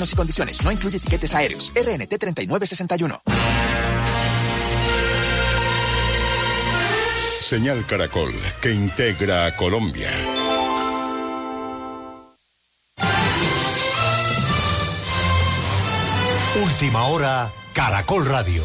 Términos y condiciones. No incluye tiquetes aéreos. RNT 3961. Señal Caracol, que integra a Colombia. Última hora, Caracol Radio.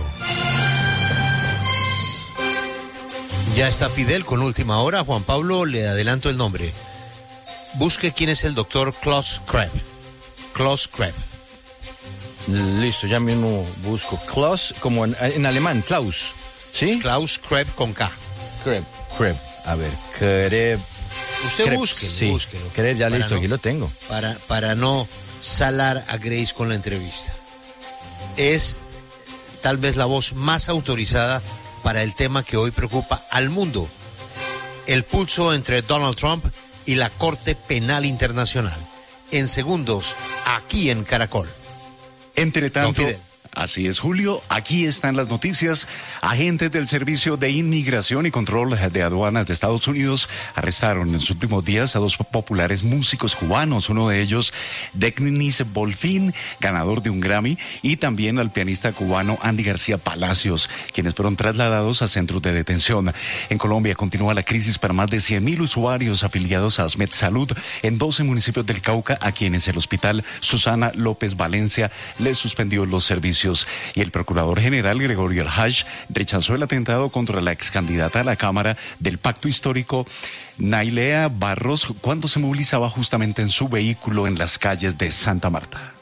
Ya está Fidel con Última Hora. Juan Pablo, le adelanto el nombre. Busque quién es el doctor Klaus Krebs. Klaus Krebs. Listo, ya mismo busco. Klaus, como en alemán, Klaus. ¿Sí? Klaus Krebs con K. Krebs. A ver, Krebs. Usted Krebs, búsquelo, sí. búsquelo. Krebs, ya listo, no, aquí lo tengo. Para no salar a Grace con la entrevista. Es tal vez la voz más autorizada para el tema que hoy preocupa al mundo. El pulso entre Donald Trump y la Corte Penal Internacional. En segundos, aquí en Caracol. Entre tanto, así es, Julio, aquí están las noticias. Agentes del Servicio de Inmigración y Control de Aduanas de Estados Unidos arrestaron en los últimos días a dos populares músicos cubanos, uno de ellos, Denis Bolfin, ganador de un Grammy, y también al pianista cubano Andy García Palacios, quienes fueron trasladados a centros de detención. En Colombia continúa la crisis para más de 100,000 usuarios afiliados a Asmed Salud en 12 municipios del Cauca, a quienes el hospital Susana López Valencia les suspendió los servicios. Y el procurador general Gregorio Alhaj rechazó el atentado contra la excandidata a la Cámara del Pacto Histórico, Nailea Barros, cuando se movilizaba justamente en su vehículo en las calles de Santa Marta.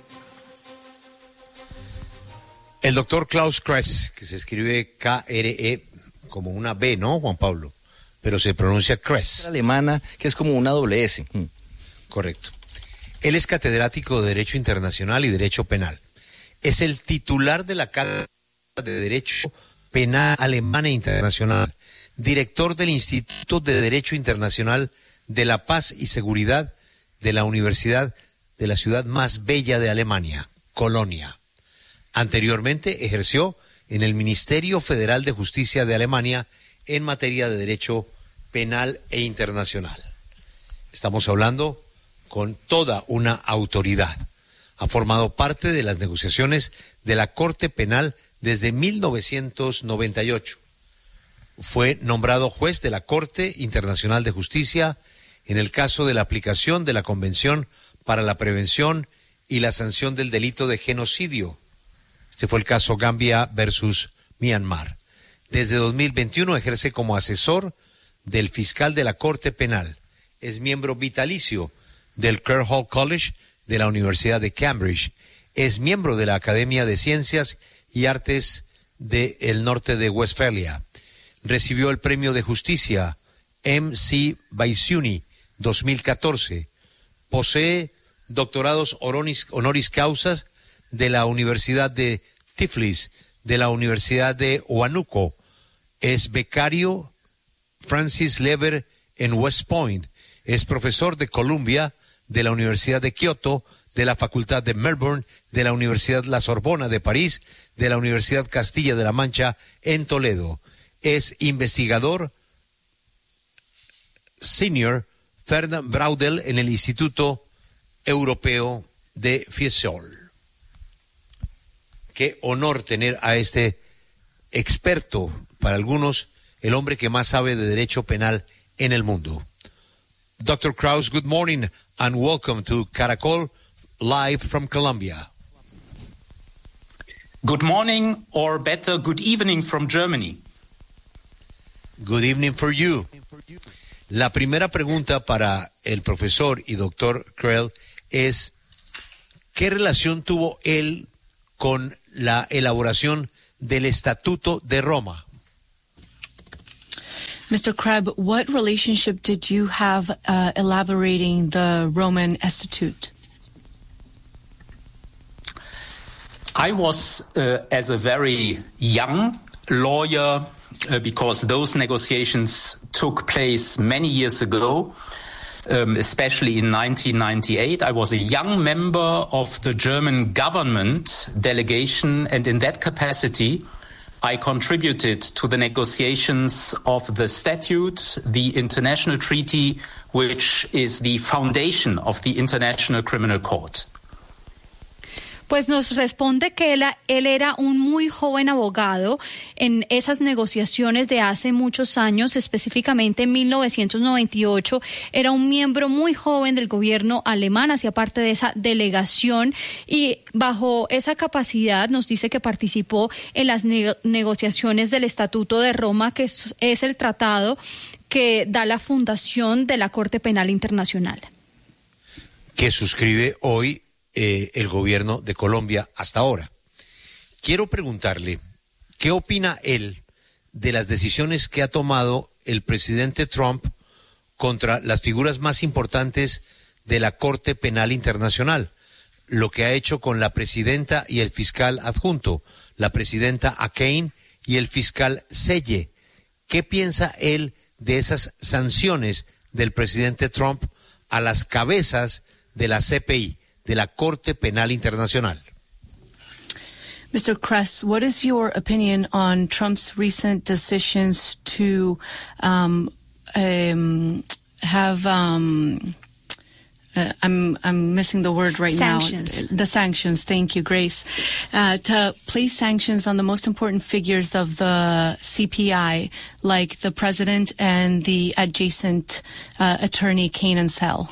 El doctor Klaus Krebs, que se escribe K-R-E como una B, ¿no, Juan Pablo? Pero se pronuncia Krebs. Alemana, que es como una doble S. Correcto. Él es catedrático de Derecho Internacional y Derecho Penal. Es el titular de la Cátedra de Derecho Penal Alemán e Internacional, director del Instituto de Derecho Internacional de la Paz y Seguridad de la Universidad de la ciudad más bella de Alemania, Colonia. Anteriormente ejerció en el Ministerio Federal de Justicia de Alemania en materia de Derecho Penal e Internacional. Estamos hablando con toda una autoridad. Ha formado parte de las negociaciones de la Corte Penal desde 1998. Fue nombrado juez de la Corte Internacional de Justicia en el caso de la aplicación de la Convención para la Prevención y la Sanción del Delito de Genocidio. Este fue el caso Gambia versus Myanmar. Desde 2021 ejerce como asesor del fiscal de la Corte Penal. Es miembro vitalicio del Kerr Hall College de la Universidad de Cambridge. Es miembro de la Academia de Ciencias y Artes del Norte de Westfalia. Recibió el Premio de Justicia M.C. Baisiuni 2014. Posee doctorados honoris causas de la Universidad de Tiflis, de la Universidad de Huánuco. Es becario Francis Lever en West Point. Es profesor de Columbia, de la Universidad de Kioto, de la Facultad de Melbourne, de la Universidad La Sorbona de París, de la Universidad Castilla de la Mancha en Toledo. Es investigador senior Ferdinand Braudel en el Instituto Europeo de Fiesole. Qué honor tener a este experto, para algunos, el hombre que más sabe de derecho penal en el mundo. Dr. Krause, good morning and welcome to Caracol, live from Colombia. Good morning, or better, good evening from Germany. Good evening for you. La primera pregunta para el profesor y doctor Krell es, ¿qué relación tuvo él con la elaboración del Estatuto de Roma? Mr. Krebs, what relationship did you have elaborating the Roman Statute? I was, as a very young lawyer, because those negotiations took place many years ago, especially in 1998. I was a young member of the German government delegation, and in that capacity, I contributed to the negotiations of the statute, the international treaty, which is the foundation of the International Criminal Court. Pues nos responde que él era un muy joven abogado en esas negociaciones de hace muchos años, específicamente en 1998. Era un miembro muy joven del gobierno alemán, hacía parte de esa delegación y bajo esa capacidad nos dice que participó en las negociaciones del Estatuto de Roma, que es el tratado que da la fundación de la Corte Penal Internacional. Que suscribe hoy el gobierno de Colombia hasta ahora. Quiero preguntarle, ¿qué opina él de las decisiones que ha tomado el presidente Trump contra las figuras más importantes de la Corte Penal Internacional? Lo que ha hecho con la presidenta y el fiscal adjunto, la presidenta Akain y el fiscal Selle. ¿Qué piensa él de esas sanciones del presidente Trump a las cabezas de la CPI, de la Corte Penal Internacional? Mr. Kress, what is your opinion on Trump's recent decisions to have I'm missing the word right sanctions. now. The sanctions. Thank you, Grace. To place sanctions on the most important figures of the CPI, like the president and the adjacent attorney Kanan Sell.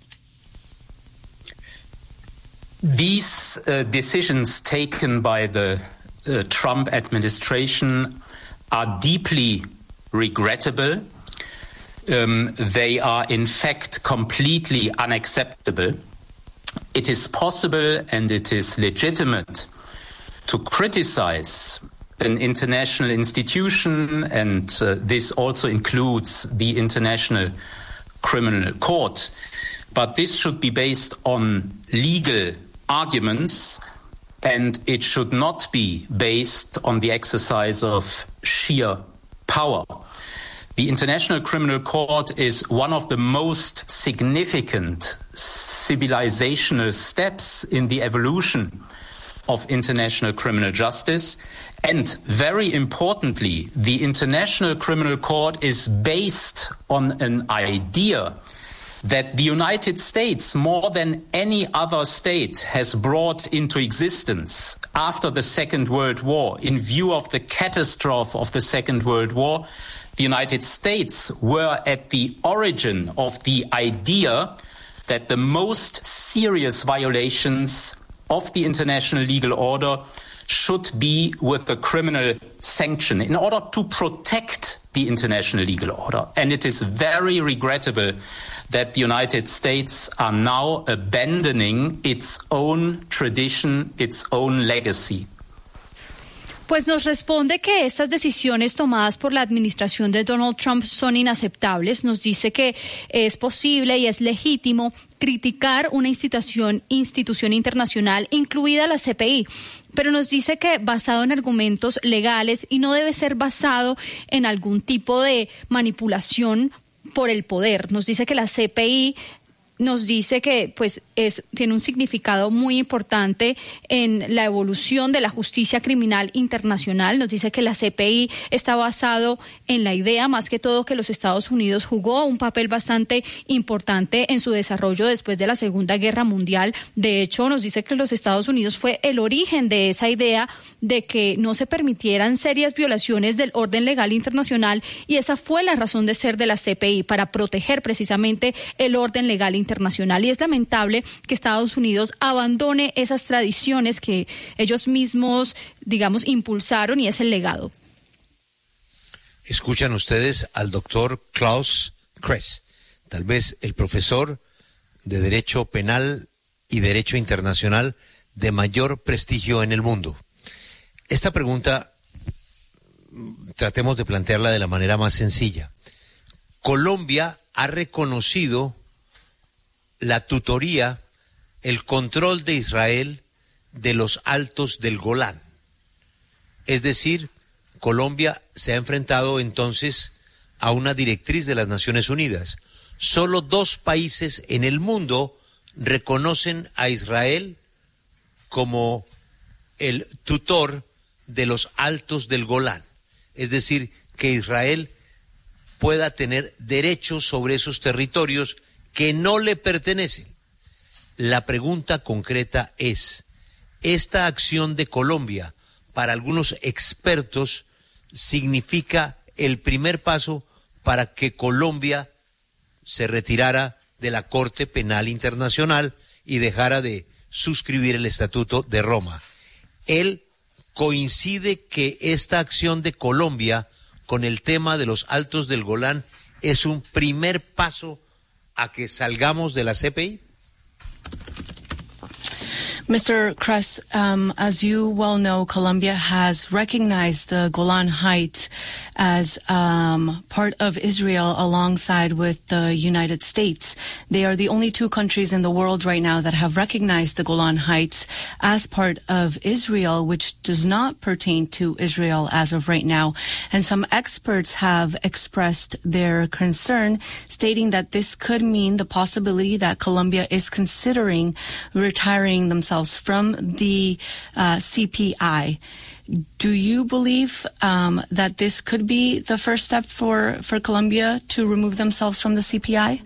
These decisions taken by the Trump administration are deeply regrettable. They are, in fact, completely unacceptable. It is possible and it is legitimate to criticize an international institution, and this also includes the International Criminal Court. But this should be based on legal arguments, and it should not be based on the exercise of sheer power. The International Criminal Court is one of the most significant civilizational steps in the evolution of international criminal justice. And very importantly, the International Criminal Court is based on an idea that the United States, more than any other state, has brought into existence after the Second World War. In view of the catastrophe of the Second World War, the United States were at the origin of the idea that the most serious violations of the international legal order should be with a criminal sanction in order to protect the international legal order. And it is very regrettable that the United States are now abandoning its own tradition, its own legacy. Pues nos responde que estas decisiones tomadas por la administración de Donald Trump son inaceptables. Nos dice que es posible y es legítimo criticar una institución internacional, incluida la CPI, pero nos dice que basado en argumentos legales y no debe ser basado en algún tipo de manipulación por el poder. Nos dice que la CPI nos dice que pues tiene un significado muy importante en la evolución de la justicia criminal internacional. Nos dice que la CPI está basado en la idea, más que todo, que los Estados Unidos jugó un papel bastante importante en su desarrollo después de la Segunda Guerra Mundial. De hecho, nos dice que los Estados Unidos fue el origen de esa idea de que no se permitieran serias violaciones del orden legal internacional, y esa fue la razón de ser de la CPI, para proteger precisamente el orden legal internacional. Y es lamentable que Estados Unidos abandone esas tradiciones que ellos mismos, digamos, impulsaron, y es el legado. Escuchan ustedes al doctor Klaus Kress, tal vez el profesor de Derecho Penal y Derecho Internacional de mayor prestigio en el mundo. Esta pregunta tratemos de plantearla de la manera más sencilla. Colombia ha reconocido la tutoría, el control de Israel de los altos del Golán. Es decir, Colombia se ha enfrentado entonces a una directriz de las Naciones Unidas. Solo 2 países en el mundo reconocen a Israel como el tutor de los altos del Golán. Es decir, que Israel pueda tener derechos sobre esos territorios que no le pertenecen. La pregunta concreta es, esta acción de Colombia, para algunos expertos, significa el primer paso para que Colombia se retirara de la Corte Penal Internacional y dejara de suscribir el Estatuto de Roma. Él coincide que esta acción de Colombia con el tema de los Altos del Golán es un primer paso a que salgamos de la CPI. Mr. Kress, as you well know, Colombia has recognized the Golan Heights as part of Israel alongside with the United States. They are the only two countries in the world right now that have recognized the Golan Heights as part of Israel, which does not pertain to Israel as of right now. And some experts have expressed their concern, stating that this could mean the possibility that Colombia is considering retiring themselves from the CPI. Do you believe that this could be the first step for Colombia to remove themselves from the CPI?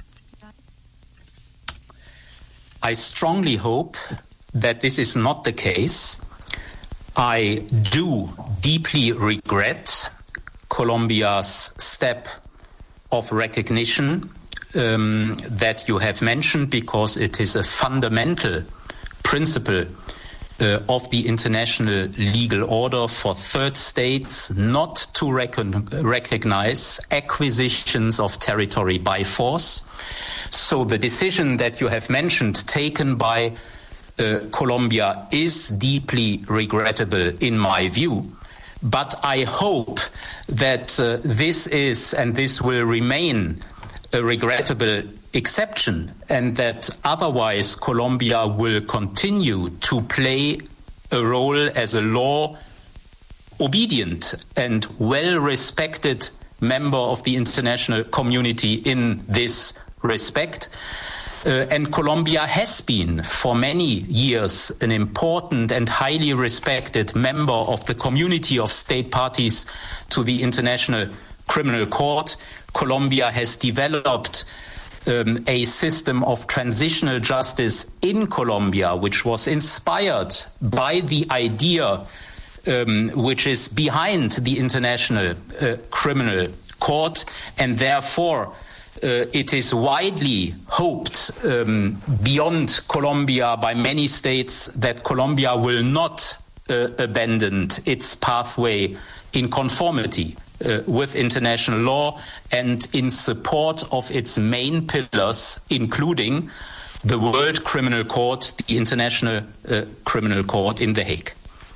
I strongly hope that this is not the case. I do deeply regret Colombia's step of recognition that you have mentioned, because it is a fundamental principle of the international legal order for third states not to recognize acquisitions of territory by force. So the decision that you have mentioned, taken by Colombia, is deeply regrettable in my view. But I hope that this is and this will remain a regrettable exception, and that otherwise Colombia will continue to play a role as a law-obedient and well-respected member of the international community in this respect. And Colombia has been for many years an important and highly respected member of the community of state parties to the International Criminal Court. Colombia has developed a system of transitional justice in Colombia, which was inspired by the idea which is behind the International Criminal Court, and therefore it is widely hoped beyond Colombia by many states that Colombia will not abandon its pathway in conformity with international law and in support of its main pillars, including the World Criminal Court, the International Criminal Court in The Hague.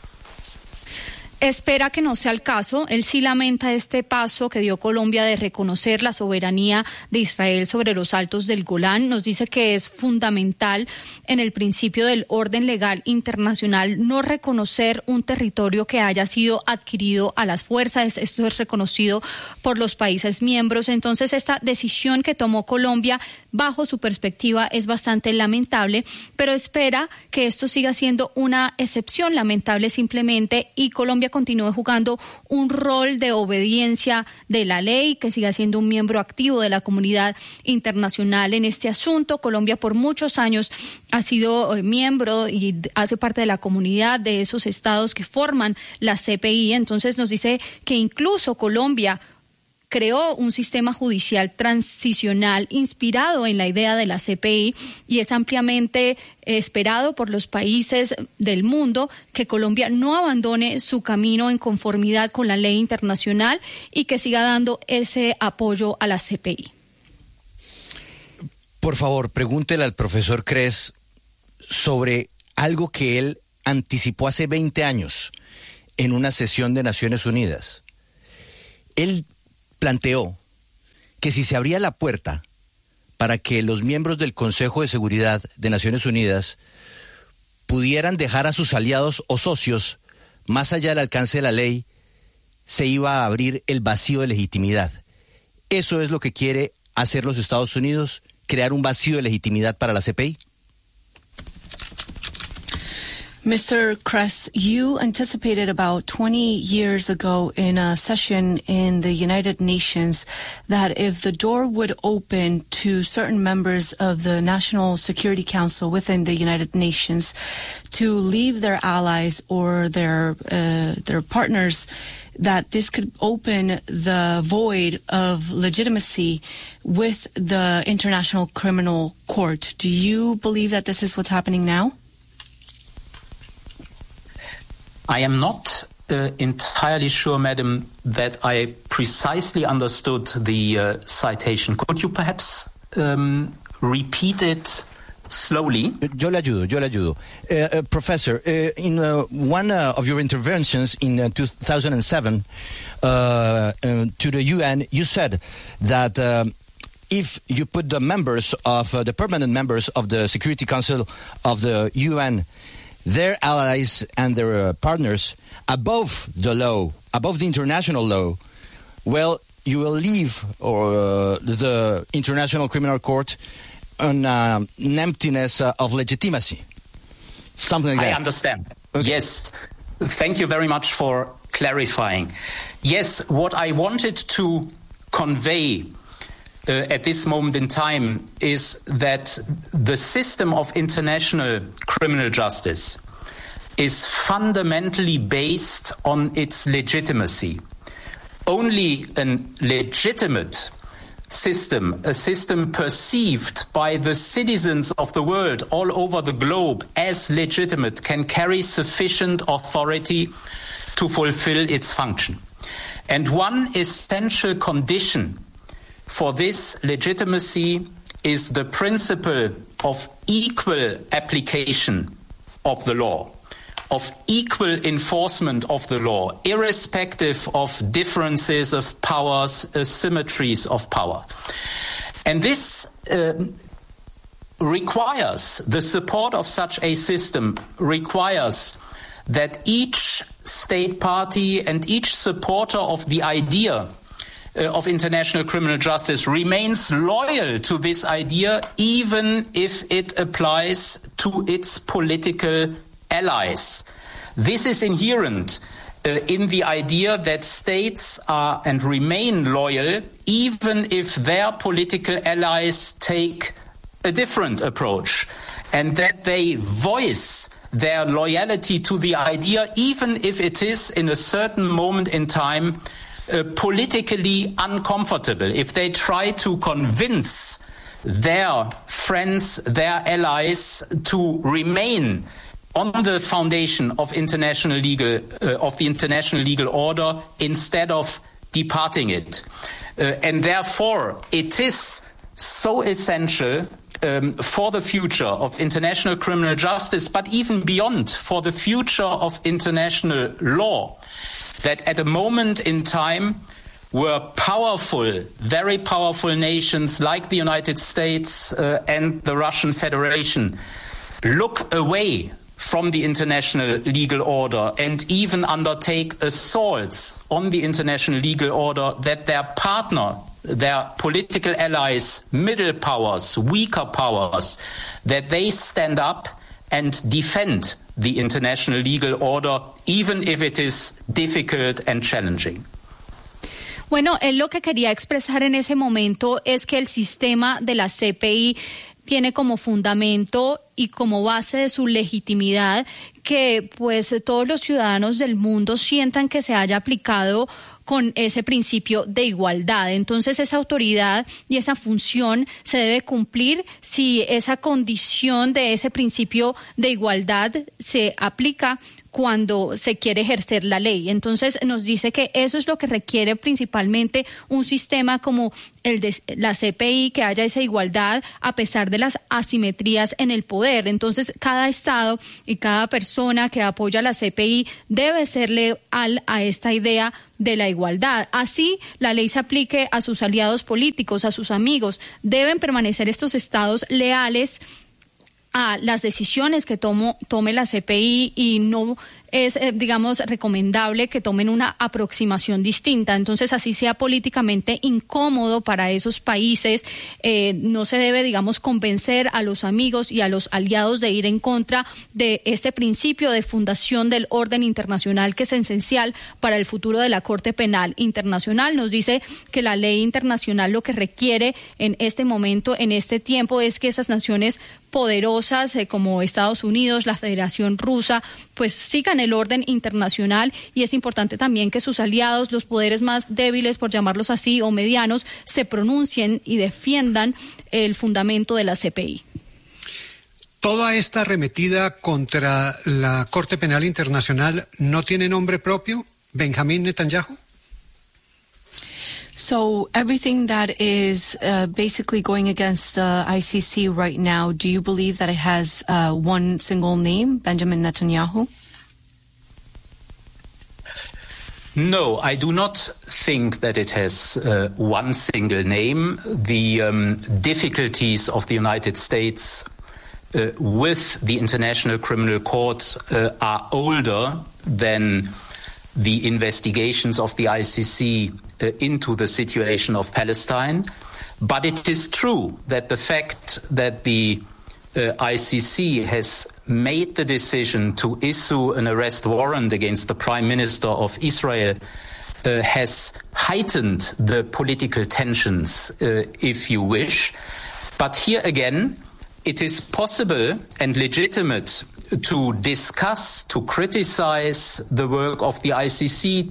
Espera que no sea el caso. Él sí lamenta este paso que dio Colombia de reconocer la soberanía de Israel sobre los Altos del Golán. Nos dice que es fundamental en el principio del orden legal internacional no reconocer un territorio que haya sido adquirido a las fuerzas. Esto es reconocido por los países miembros. Entonces, esta decisión que tomó Colombia, bajo su perspectiva, es bastante lamentable, pero espera que esto siga siendo una excepción lamentable simplemente, y Colombia continúe jugando un rol de obediencia de la ley, que siga siendo un miembro activo de la comunidad internacional en este asunto. Colombia por muchos años ha sido miembro y hace parte de la comunidad de esos estados que forman la CPI. Entonces nos dice que incluso Colombia creó un sistema judicial transicional inspirado en la idea de la CPI, y es ampliamente esperado por los países del mundo que Colombia no abandone su camino en conformidad con la ley internacional y que siga dando ese apoyo a la CPI. Por favor, pregúntele al profesor Kress sobre algo que él anticipó hace 20 años en una sesión de Naciones Unidas. Él planteó que si se abría la puerta para que los miembros del Consejo de Seguridad de Naciones Unidas pudieran dejar a sus aliados o socios más allá del alcance de la ley, se iba a abrir el vacío de legitimidad. ¿Eso es lo que quiere hacer los Estados Unidos? ¿Crear un vacío de legitimidad para la CPI? Mr. Kress, you anticipated about 20 years ago in a session in the United Nations that if the door would open to certain members of the National Security Council within the United Nations to leave their allies or their partners, that this could open the void of legitimacy with the International Criminal Court. Do you believe that this is what's happening now? I am not entirely sure, Madam, that I precisely understood the citation. Could you perhaps repeat it slowly? Yo le ayudo. Professor, in one of your interventions in 2007 to the UN, you said that if you put the members of the permanent members of the Security Council of the UN, their allies and their partners, above the law, above the international law, well, you will leave the International Criminal Court on an emptiness of legitimacy. Something like that. I understand. Okay. Yes. Thank you very much for clarifying. Yes, what I wanted to convey at this moment in time is that the system of international criminal justice is fundamentally based on its legitimacy. Only a legitimate system, a system perceived by the citizens of the world all over the globe as legitimate, can carry sufficient authority to fulfill its function. And one essential condition for this legitimacy is the principle of equal application of the law, of equal enforcement of the law, irrespective of differences of powers, asymmetries of power. And this requires, the support of such a system requires that each state party and each supporter of the idea of international criminal justice remains loyal to this idea, even if it applies to its political allies. This is inherent in the idea that states are and remain loyal, even if their political allies take a different approach, and that they voice their loyalty to the idea, even if it is in a certain moment in time politically uncomfortable. If they try to convince their friends, their allies to remain on the foundation of the international legal order instead of departing it. And therefore, it is so essential for the future of international criminal justice, but even beyond, for the future of international law, that at a moment in time where powerful, very powerful nations like the United States and the Russian Federation look away from the international legal order and even undertake assaults on the international legal order, that their partner, their political allies, middle powers, weaker powers, that they stand up and defend the international legal order, even if it is difficult and challenging. Bueno, él lo que quería expresar en ese momento es que el sistema de la CPI tiene como fundamento y como base de su legitimidad que pues todos los ciudadanos del mundo sientan que se haya aplicado con ese principio de igualdad. Entonces esa autoridad y esa función se debe cumplir si esa condición de ese principio de igualdad se aplica cuando se quiere ejercer la ley. Entonces nos dice que eso es lo que requiere principalmente un sistema como el de la CPI, que haya esa igualdad a pesar de las asimetrías en el poder. Entonces cada Estado y cada persona que apoya la CPI debe ser leal a esta idea de la igualdad. Así la ley se aplique a sus aliados políticos, a sus amigos. Deben permanecer estos estados leales a las decisiones que tome la CPI y no es, digamos, recomendable que tomen una aproximación distinta. Entonces, así sea políticamente incómodo para esos países, no se debe, digamos, convencer a los amigos y a los aliados de ir en contra de este principio de fundación del orden internacional, que es esencial para el futuro de la Corte Penal Internacional. Nos dice que la ley internacional lo que requiere en este momento, en este tiempo, es que esas naciones poderosas como Estados Unidos, la Federación Rusa, pues sigan el orden internacional, y es importante también que sus aliados, los poderes más débiles, por llamarlos así, o medianos, se pronuncien y defiendan el fundamento de la CPI. ¿Toda esta arremetida contra la Corte Penal Internacional no tiene nombre propio? ¿Benjamín Netanyahu? So everything that is basically going against the ICC right now, do you believe that it has one single name, Benjamin Netanyahu? No, I do not think that it has one single name. The difficulties of the United States with the International Criminal Court are older than the investigations of the ICC into the situation of Palestine. But it is true that the fact that the ICC has made the decision to issue an arrest warrant against the Prime Minister of Israel has heightened the political tensions, if you wish. But here again, it is possible and legitimate to discuss, to criticize the work of the ICC,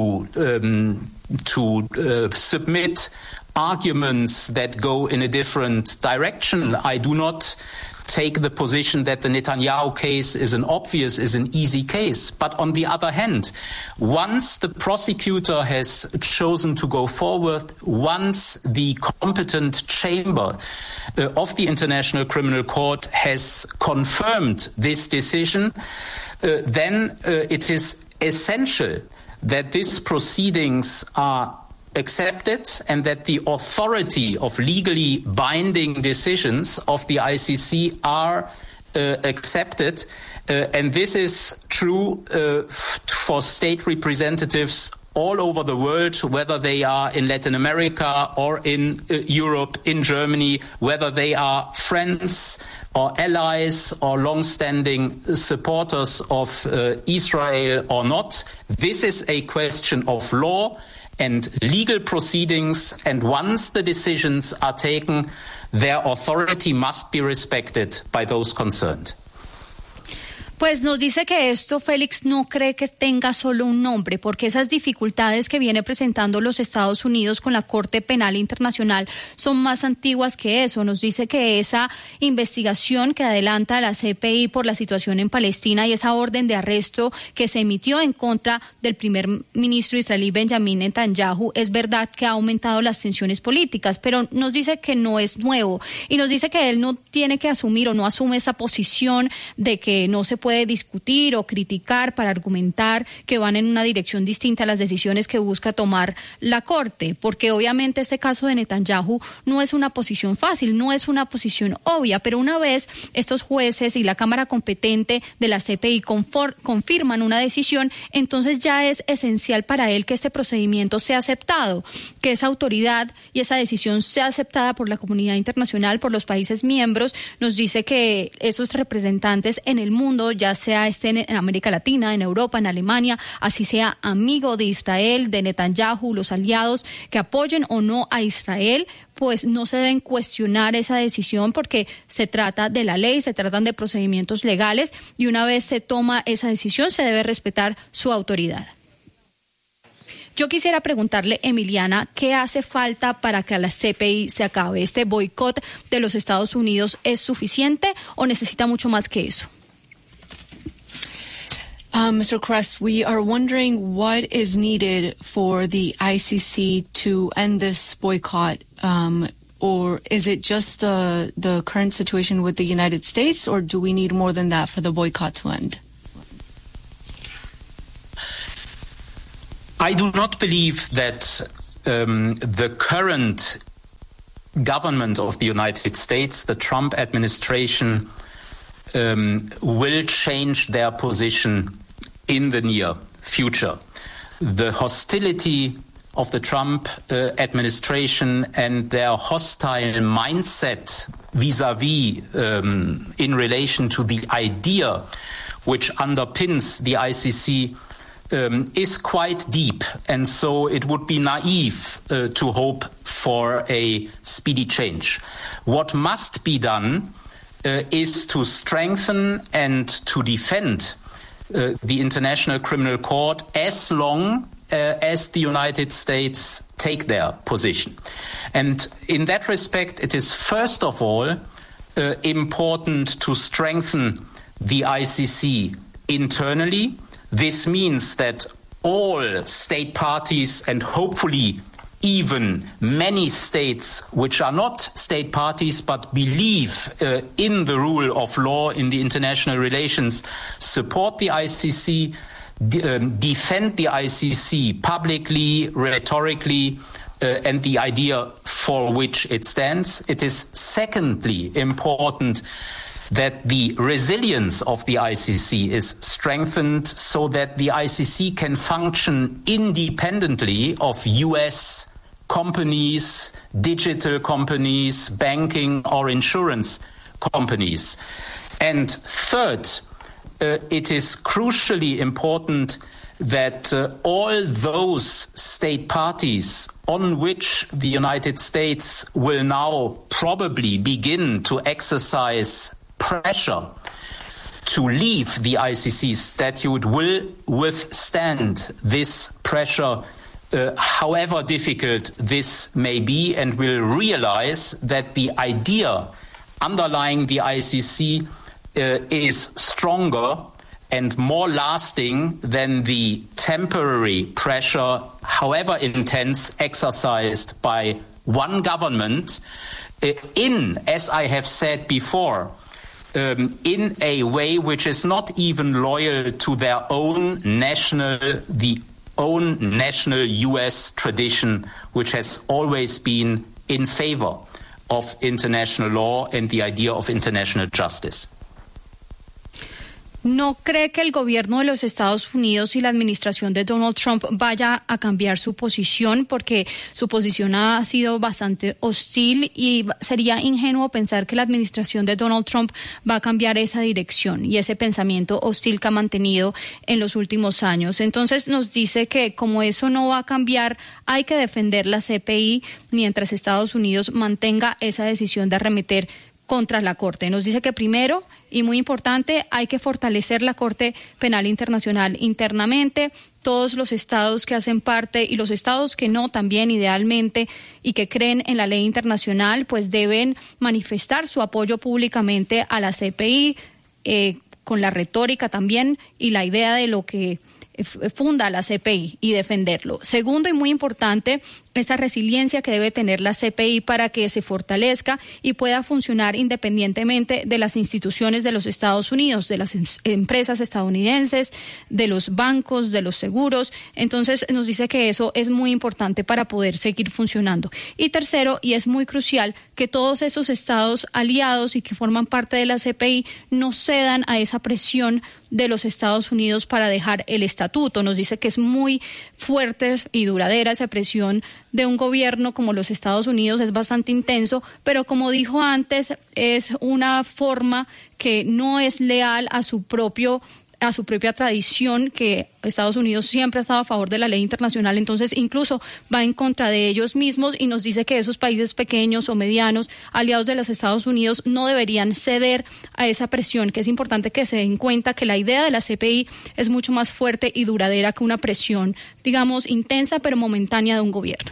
to submit arguments that go in a different direction. I do not take the position that the Netanyahu case is an easy case. But on the other hand, once the prosecutor has chosen to go forward, once the competent chamber of the International Criminal Court has confirmed this decision, then it is essential that these proceedings are accepted and that the authority of legally binding decisions of the ICC are accepted. And this is true for state representatives all over the world, whether they are in Latin America or in Europe, in Germany, whether they are friends or allies or long-standing supporters of Israel or not. This is a question of law and legal proceedings, and once the decisions are taken, their authority must be respected by those concerned. Pues nos dice que esto, Félix, no cree que tenga solo un nombre, porque esas dificultades que viene presentando los Estados Unidos con la Corte Penal Internacional son más antiguas que eso. Nos dice que esa investigación que adelanta la CPI por la situación en Palestina y esa orden de arresto que se emitió en contra del primer ministro israelí Benjamin Netanyahu, es verdad que ha aumentado las tensiones políticas, pero nos dice que no es nuevo, y nos dice que él no tiene que asumir o no asume esa posición de que no se puede discutir o criticar para argumentar que van en una dirección distinta a las decisiones que busca tomar la Corte, porque obviamente este caso de Netanyahu no es una posición fácil, no es una posición obvia, pero una vez estos jueces y la Cámara competente de la CPI confirman una decisión, entonces ya es esencial para él que este procedimiento sea aceptado, que esa autoridad y esa decisión sea aceptada por la comunidad internacional, por los países miembros. Nos dice que esos representantes en el mundo, ya sea estén en América Latina, en Europa, en Alemania, así sea amigo de Israel, de Netanyahu, los aliados que apoyen o no a Israel, pues no se deben cuestionar esa decisión, porque se trata de la ley, se tratan de procedimientos legales, y una vez se toma esa decisión se debe respetar su autoridad. Yo quisiera preguntarle, Emiliana, ¿qué hace falta para que la CPI se acabe? ¿Este boicot de los Estados Unidos es suficiente o necesita mucho más que eso? Mr. Kress, we are wondering what is needed for the ICC to end this boycott, or is it just the current situation with the United States, or do we need more than that for the boycott to end? I do not believe that the current government of the United States, the Trump administration, will change their position in the near future. The hostility of the Trump administration and their hostile mindset vis-à-vis in relation to the idea which underpins the ICC is quite deep, and so it would be naive to hope for a speedy change. What must be done is to strengthen and to defend the International Criminal Court as long as the United States take their position. And in that respect, it is first of all important to strengthen the ICC internally. This means that all state parties, and hopefully even many states which are not state parties but believe in the rule of law in the international relations, support the ICC, defend the ICC publicly, rhetorically, and the idea for which it stands. It is secondly important that the resilience of the ICC is strengthened so that the ICC can function independently of US companies, digital companies, banking or insurance companies. And third, it is crucially important that all those state parties on which the United States will now probably begin to exercise pressure to leave the ICC statute will withstand this pressure, however difficult this may be, and will realize that the idea underlying the ICC is stronger and more lasting than the temporary pressure, however intense, exercised by one government in, as I have said before, in a way which is not even loyal to their own national US tradition, which has always been in favor of international law and the idea of international justice. ¿No cree que el gobierno de los Estados Unidos y la administración de Donald Trump vaya a cambiar su posición? Porque su posición ha sido bastante hostil y sería ingenuo pensar que la administración de Donald Trump va a cambiar esa dirección y ese pensamiento hostil que ha mantenido en los últimos años. Entonces nos dice que como eso no va a cambiar, hay que defender la CPI mientras Estados Unidos mantenga esa decisión de arremeter contra la Corte. Nos dice que primero, y muy importante, hay que fortalecer la Corte Penal Internacional internamente. Todos los estados que hacen parte y los estados que no también idealmente y que creen en la ley internacional, pues deben manifestar su apoyo públicamente a la CPI con la retórica también y la idea de lo que funda la CPI y defenderlo. Segundo y muy importante, esa resiliencia que debe tener la CPI para que se fortalezca y pueda funcionar independientemente de las instituciones de los Estados Unidos, de las empresas estadounidenses, de los bancos, de los seguros. Entonces nos dice que eso es muy importante para poder seguir funcionando. Y tercero, y es muy crucial, que todos esos estados aliados y que forman parte de la CPI no cedan a esa presión de los Estados Unidos para dejar el estatuto. Nos dice que es muy fuerte y duradera esa presión de un gobierno como los Estados Unidos, es bastante intenso, pero como dijo antes, es una forma que no es leal a su propia tradición, que Estados Unidos siempre ha estado a favor de la ley internacional, entonces incluso va en contra de ellos mismos y nos dice que esos países pequeños o medianos, aliados de los Estados Unidos, no deberían ceder a esa presión, que es importante que se den cuenta que la idea de la CPI es mucho más fuerte y duradera que una presión, digamos, intensa pero momentánea de un gobierno.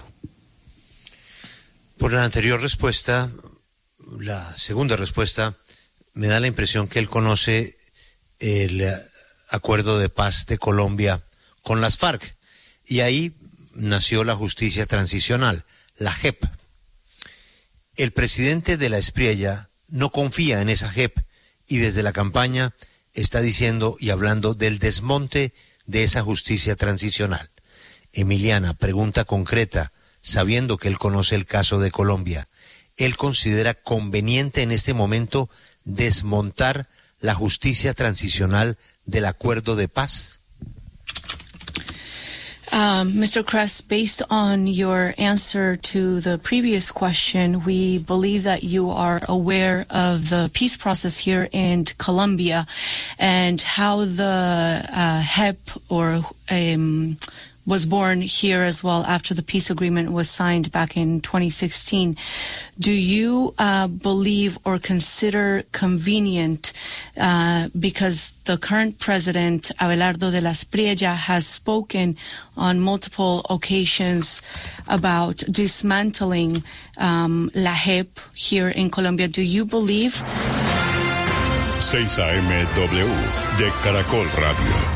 Por la anterior respuesta, la segunda respuesta, me da la impresión que él conoce el acuerdo de paz de Colombia con las FARC, y ahí nació la justicia transicional, la JEP. El presidente de la Espriella no confía en esa JEP y desde la campaña está diciendo y hablando del desmonte de esa justicia transicional. Emiliana, pregunta concreta, sabiendo que él conoce el caso de Colombia, ¿él considera conveniente en este momento desmontar la justicia transicional del acuerdo de paz? Mr. Kress, based on your answer to the previous question, we believe that you are aware of the peace process here in Colombia and how the HEP was born here as well after the peace agreement was signed back in 2016. Do you believe or consider convenient, because the current president, Abelardo de las Priella, has spoken on multiple occasions about dismantling la JEP here in Colombia? Do you believe? 6 AMW de Caracol Radio.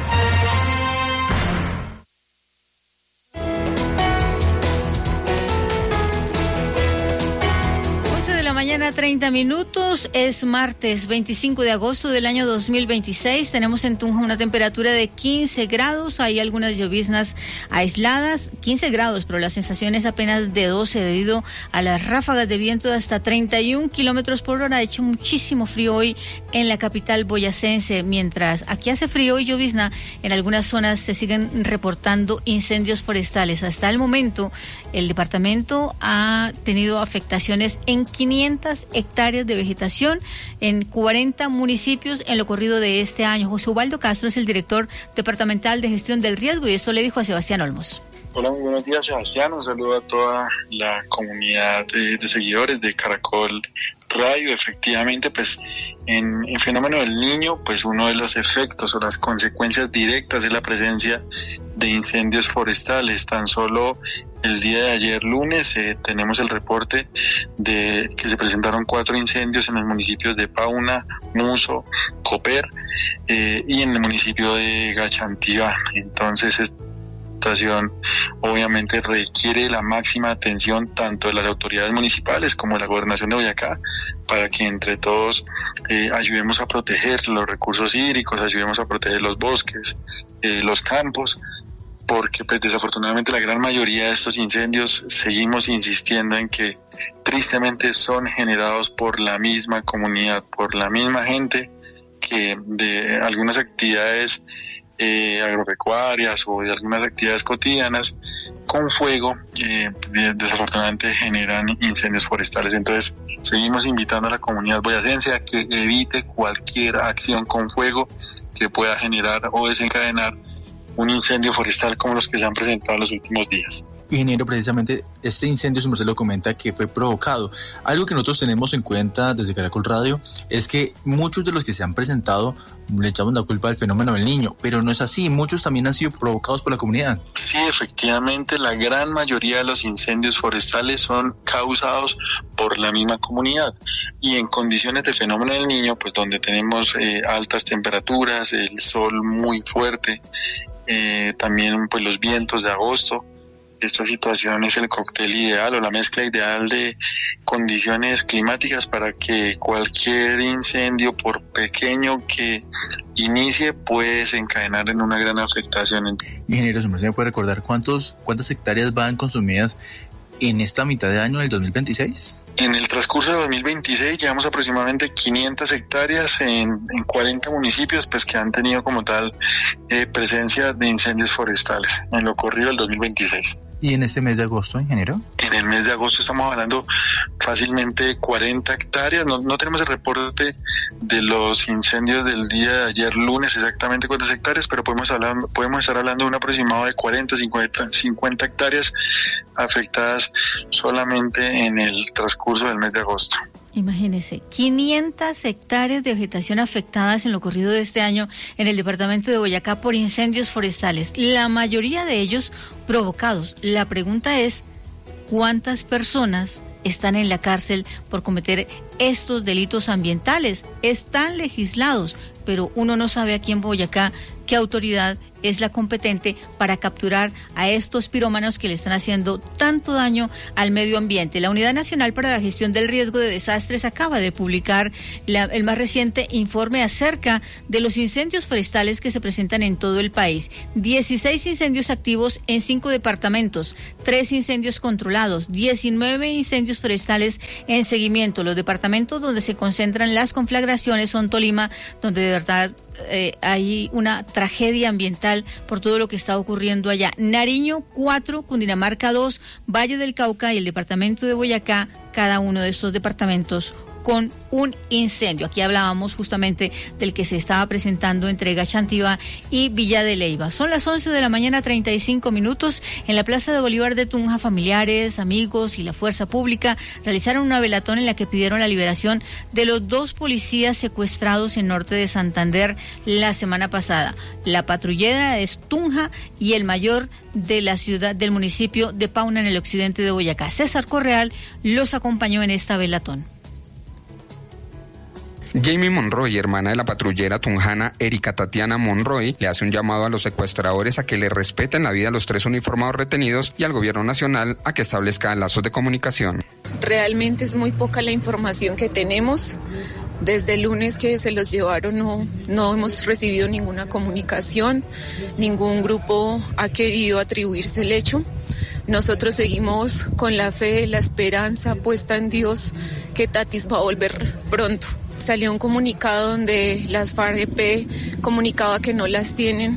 Mañana 30 minutos, es martes 25 de agosto del año 2026. Tenemos en Tunja una temperatura de 15 grados, hay algunas lloviznas aisladas, 15 grados, pero la sensación es apenas de 12 debido a las ráfagas de viento de hasta 31 kilómetros por hora. Ha hecho muchísimo frío hoy en la capital boyacense. Mientras aquí hace frío y llovizna, en algunas zonas se siguen reportando incendios forestales. Hasta el momento, el departamento ha tenido afectaciones en 500 hectáreas de vegetación en 40 municipios en lo corrido de este año. José Ubaldo Castro es el director departamental de gestión del riesgo y esto le dijo a Sebastián Olmos. Hola, muy buenos días, Sebastián. Un saludo a toda la comunidad de seguidores de Caracol Radio. Efectivamente, pues en el fenómeno del Niño, pues uno de los efectos o las consecuencias directas es la presencia de incendios forestales. Tan solo el día de ayer lunes tenemos el reporte de que se presentaron 4 incendios en los municipios de Pauna, Muso, Coper y en el municipio de Gachantiva. Entonces esta situación obviamente requiere la máxima atención tanto de las autoridades municipales como de la gobernación de Boyacá para que entre todos ayudemos a proteger los recursos hídricos, ayudemos a proteger los bosques, los campos, porque pues desafortunadamente la gran mayoría de estos incendios seguimos insistiendo en que tristemente son generados por la misma comunidad, por la misma gente que de algunas actividades agropecuarias o de algunas actividades cotidianas con fuego desafortunadamente generan incendios forestales. Entonces seguimos invitando a la comunidad boyacense a que evite cualquier acción con fuego que pueda generar o desencadenar un incendio forestal como los que se han presentado en los últimos días. Ingeniero, precisamente este incendio, su merced lo comenta, que fue provocado. Algo que nosotros tenemos en cuenta desde Caracol Radio es que muchos de los que se han presentado le echamos la culpa al fenómeno del Niño, pero no es así, muchos también han sido provocados por la comunidad. Sí, efectivamente, la gran mayoría de los incendios forestales son causados por la misma comunidad y en condiciones de fenómeno del Niño, pues donde tenemos altas temperaturas, el sol muy fuerte, también pues los vientos de agosto. Esta situación es el cóctel ideal o la mezcla ideal de condiciones climáticas para que cualquier incendio, por pequeño que inicie, puede desencadenar en una gran afectación. Ingeniero, ¿se me puede recordar cuántas hectáreas van consumidas en esta mitad de año del 2026? En el transcurso de 2026 llevamos aproximadamente 500 hectáreas en 40 municipios pues que han tenido como tal presencia de incendios forestales en lo corrido del 2026. ¿Y en este mes de agosto, ingeniero? En el mes de agosto estamos hablando fácilmente 40 hectáreas. No tenemos el reporte de los incendios del día de ayer lunes exactamente cuántas hectáreas, pero podemos estar hablando de un aproximado de 40, 50 hectáreas afectadas solamente en el transcurso del mes de agosto. Imagínese, 500 hectáreas de vegetación afectadas en lo corrido de este año en el departamento de Boyacá por incendios forestales, la mayoría de ellos provocados. La pregunta es, ¿cuántas personas están en la cárcel por cometer estos delitos ambientales? Están legislados, pero uno no sabe aquí en Boyacá qué autoridad es la competente para capturar a estos pirómanos que le están haciendo tanto daño al medio ambiente. La Unidad Nacional para la Gestión del Riesgo de Desastres acaba de publicar el más reciente informe acerca de los incendios forestales que se presentan en todo el país. 16 incendios activos en 5 departamentos, 3 incendios controlados, 19 incendios forestales en seguimiento. Los departamentos donde se concentran las conflagraciones son Tolima, donde de verdad hay una tragedia ambiental por todo lo que está ocurriendo allá. Nariño 4, Cundinamarca 2, Valle del Cauca y el departamento de Boyacá, cada uno de estos departamentos con un incendio. Aquí hablábamos justamente del que se estaba presentando entre Gachantiva y Villa de Leyva. Son las 11 de la mañana, 35 minutos. En la Plaza de Bolívar de Tunja, familiares, amigos y la fuerza pública realizaron una velatón en la que pidieron la liberación de los 2 policías secuestrados en norte de Santander la semana pasada. La patrullera es Tunja y el mayor de la ciudad del municipio de Pauna, en el occidente de Boyacá. César Correal los acompañó en esta velatón. Jamie Monroy, hermana de la patrullera tunjana Erika Tatiana Monroy, le hace un llamado a los secuestradores a que le respeten la vida a los 3 uniformados retenidos y al gobierno nacional a que establezca lazos de comunicación. Realmente es muy poca la información que tenemos. Desde el lunes que se los llevaron no hemos recibido ninguna comunicación, ningún grupo ha querido atribuirse el hecho. Nosotros seguimos con la fe, la esperanza puesta en Dios que Tatis va a volver pronto. Salió un comunicado donde las FARC-EP comunicaba que no las tienen.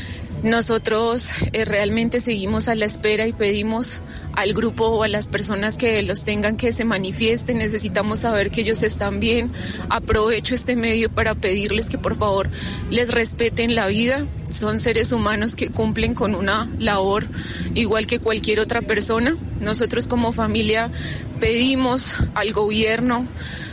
Nosotros realmente seguimos a la espera y pedimos al grupo o a las personas que los tengan que se manifiesten. Necesitamos saber que ellos están bien. Aprovecho este medio para pedirles que por favor les respeten la vida. Son seres humanos que cumplen con una labor igual que cualquier otra persona. Nosotros como familia pedimos al gobierno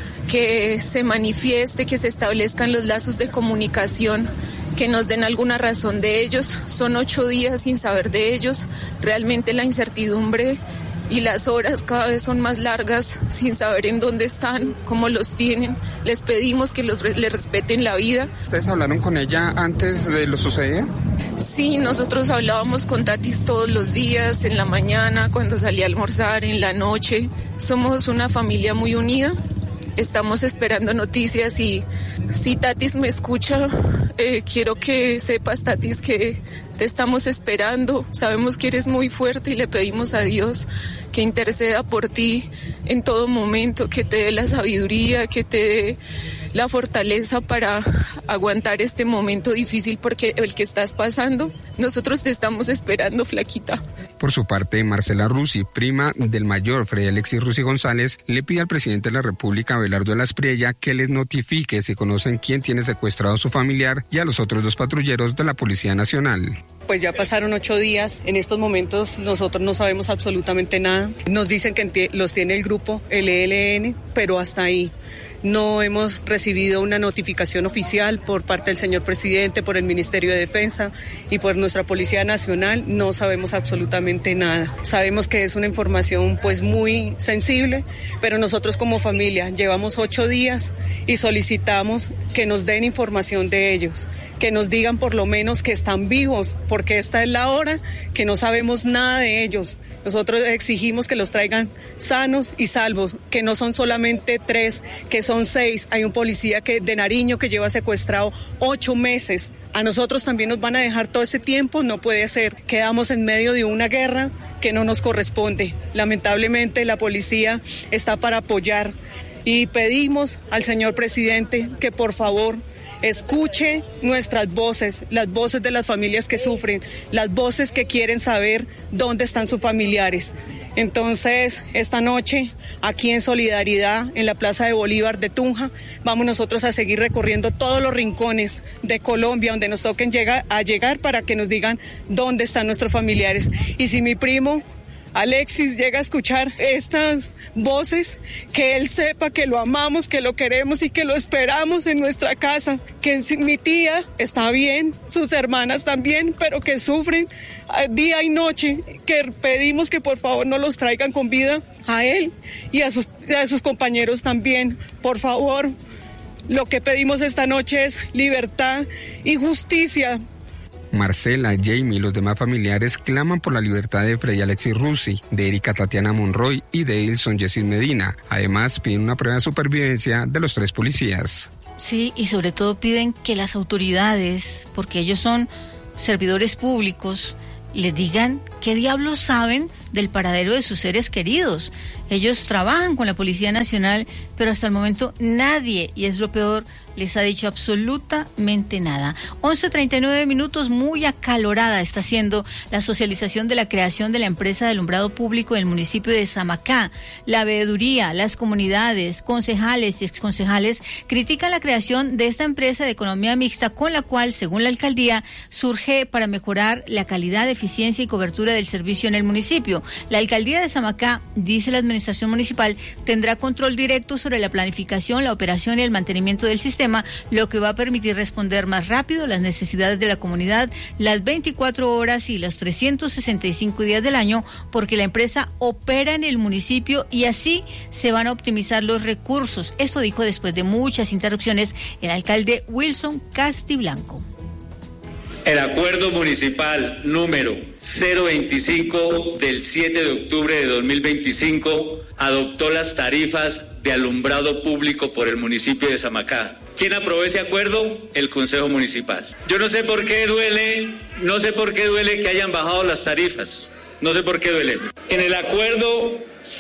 que se manifieste, que se establezcan los lazos de comunicación, que nos den alguna razón de ellos. Son 8 días sin saber de ellos. Realmente la incertidumbre y las horas cada vez son más largas sin saber en dónde están, cómo los tienen. Les pedimos que les respeten la vida. ¿Ustedes hablaron con ella antes de lo sucedido? Sí, nosotros hablábamos con Tatis todos los días, en la mañana, cuando salía a almorzar, en la noche. Somos una familia muy unida. Estamos esperando noticias y si Tatis me escucha, quiero que sepas, Tatis, que te estamos esperando. Sabemos que eres muy fuerte y le pedimos a Dios que interceda por ti en todo momento, que te dé la sabiduría, que te dé la fortaleza para aguantar este momento difícil porque el que estás pasando. Nosotros te estamos esperando, flaquita. Por su parte, Marcela Rusi, prima del mayor Freddy Alexis Rusi González, le pide al presidente de la República, Abelardo de la Espriella, que les notifique si conocen quién tiene secuestrado a su familiar y a los otros 2 patrulleros de la Policía Nacional. Pues ya pasaron 8 días, en estos momentos nosotros no sabemos absolutamente nada. Nos dicen que los tiene el grupo, el ELN, pero hasta ahí. No hemos recibido una notificación oficial por parte del señor presidente, por el Ministerio de Defensa y por nuestra Policía Nacional. No sabemos absolutamente nada. Sabemos que es una información pues muy sensible, pero nosotros como familia llevamos 8 días y solicitamos que nos den información de ellos, que nos digan por lo menos que están vivos, porque esta es la hora que no sabemos nada de ellos. Nosotros exigimos que los traigan sanos y salvos, que no son solamente 3, que son 6. Hay un policía de Nariño que lleva secuestrado 8 meses. A nosotros también nos van a dejar todo ese tiempo, no puede ser. Quedamos en medio de una guerra que no nos corresponde. Lamentablemente la policía está para apoyar y pedimos al señor presidente que por favor escuche nuestras voces, las voces de las familias que sufren, las voces que quieren saber dónde están sus familiares. Entonces, esta noche, aquí en solidaridad, en la Plaza de Bolívar de Tunja, vamos nosotros a seguir recorriendo todos los rincones de Colombia donde nos toquen llegar para que nos digan dónde están nuestros familiares. Y si mi primo Alexis llega a escuchar estas voces, que él sepa que lo amamos, que lo queremos y que lo esperamos en nuestra casa, que mi tía está bien, sus hermanas también, pero que sufren día y noche, que pedimos que por favor no los traigan con vida a él y a sus compañeros también, por favor. Lo que pedimos esta noche es libertad y justicia. Marcela, Jamie y los demás familiares claman por la libertad de Freddy Alexis Rusi, de Erika Tatiana Monroy y de Edilson Jessil Medina. Además, piden una prueba de supervivencia de los 3 policías. Sí, y sobre todo piden que las autoridades, porque ellos son servidores públicos, les digan qué diablos saben del paradero de sus seres queridos. Ellos trabajan con la Policía Nacional, pero hasta el momento nadie, y es lo peor, les ha dicho absolutamente nada. 11:39, muy acalorada está siendo la socialización de la creación de la empresa de alumbrado público en el municipio de Samacá. La veeduría, las comunidades, concejales y exconcejales critican la creación de esta empresa de economía mixta, con la cual, según la alcaldía, surge para mejorar la calidad, eficiencia y cobertura del servicio en el municipio. La alcaldía de Samacá, dice la administración municipal, tendrá control directo sobre la planificación, la operación y el mantenimiento del sistema, lo que va a permitir responder más rápido las necesidades de la comunidad las 24 horas y los 365 días del año, porque la empresa opera en el municipio y así se van a optimizar los recursos. Esto dijo después de muchas interrupciones el alcalde Wilson Castiblanco. El acuerdo municipal número 025 del 7 de octubre de 2025 adoptó las tarifas de alumbrado público por el municipio de Samacá. ¿Quién aprobó ese acuerdo? El Consejo Municipal. Yo no sé por qué duele que hayan bajado las tarifas. No sé por qué duele. En el acuerdo